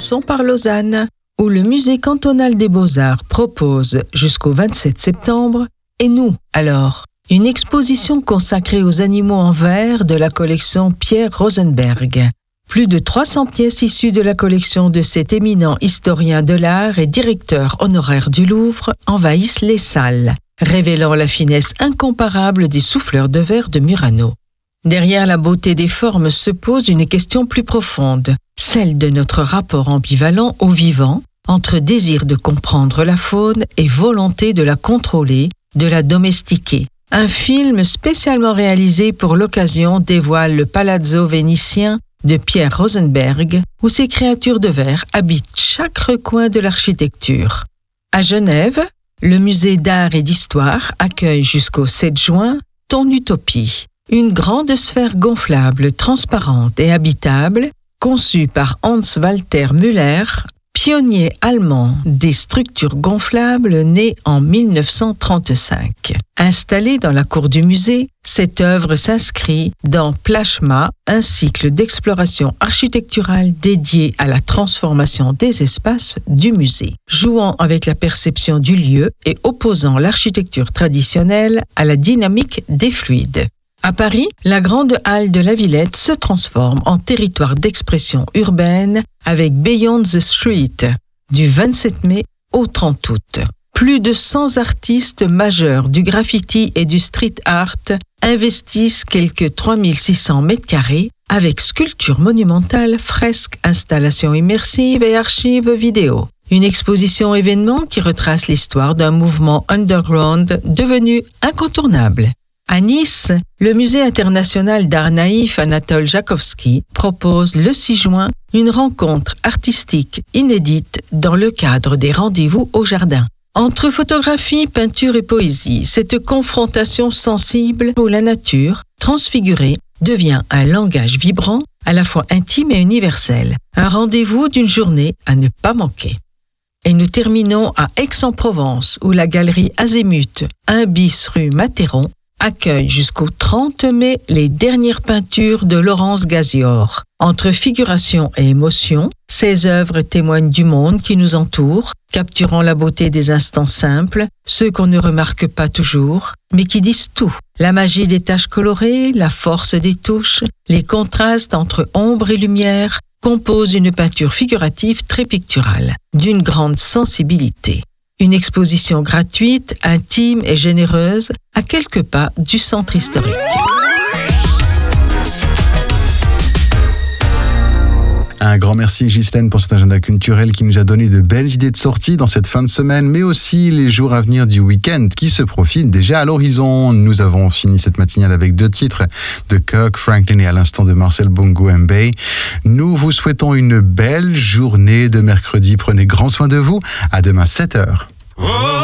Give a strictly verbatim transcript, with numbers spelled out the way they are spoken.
Commençons par Lausanne, où le musée cantonal des beaux-arts propose jusqu'au vingt-sept septembre « Et nous, alors ?» une exposition consacrée aux animaux en verre de la collection Pierre Rosenberg. Plus de trois cents pièces issues de la collection de cet éminent historien de l'art et directeur honoraire du Louvre envahissent les salles, révélant la finesse incomparable des souffleurs de verre de Murano. Derrière la beauté des formes se pose une question plus profonde, celle de notre rapport ambivalent au vivant, entre désir de comprendre la faune et volonté de la contrôler, de la domestiquer. Un film spécialement réalisé pour l'occasion dévoile le palazzo vénitien de Pierre Rosenberg, où ces créatures de verre habitent chaque recoin de l'architecture. À Genève, le musée d'art et d'histoire accueille jusqu'au sept juin Ton Utopie, une grande sphère gonflable, transparente et habitable, conçue par Hans Walter Müller, pionnier allemand des structures gonflables né en mille neuf cent trente-cinq. Installée dans la cour du musée, cette œuvre s'inscrit dans Plasma, un cycle d'exploration architecturale dédié à la transformation des espaces du musée, jouant avec la perception du lieu et opposant l'architecture traditionnelle à la dynamique des fluides. À Paris, la grande halle de la Villette se transforme en territoire d'expression urbaine avec Beyond the Street, du vingt-sept mai au trente août. Plus de cent artistes majeurs du graffiti et du street art investissent quelques trois mille six cents mètres carrés avec sculptures monumentales, fresques, installations immersives et archives vidéo. Une exposition événement qui retrace l'histoire d'un mouvement underground devenu incontournable. À Nice, le Musée international d'art naïf Anatole Jakowski propose le six juin une rencontre artistique inédite dans le cadre des rendez-vous au jardin. Entre photographie, peinture et poésie, cette confrontation sensible où la nature, transfigurée, devient un langage vibrant, à la fois intime et universel. Un rendez-vous d'une journée à ne pas manquer. Et nous terminons à Aix-en-Provence, où la galerie Azémut, un bis rue Matheron, accueille jusqu'au trente mai les dernières peintures de Laurence Gazior. Entre figuration et émotion, ces œuvres témoignent du monde qui nous entoure, capturant la beauté des instants simples, ceux qu'on ne remarque pas toujours, mais qui disent tout. La magie des taches colorées, la force des touches, les contrastes entre ombre et lumière composent une peinture figurative très picturale, d'une grande sensibilité. Une exposition gratuite, intime et généreuse à quelques pas du centre historique. Un grand merci Ghislaine pour cet agenda culturel qui nous a donné de belles idées de sortie dans cette fin de semaine, mais aussi les jours à venir du week-end qui se profitent déjà à l'horizon. Nous avons fini cette matinale avec deux titres de Kirk Franklin et à l'instant de Marcel Bongo Mbaye. Nous vous souhaitons une belle journée de mercredi. Prenez grand soin de vous. À demain sept heures. Oh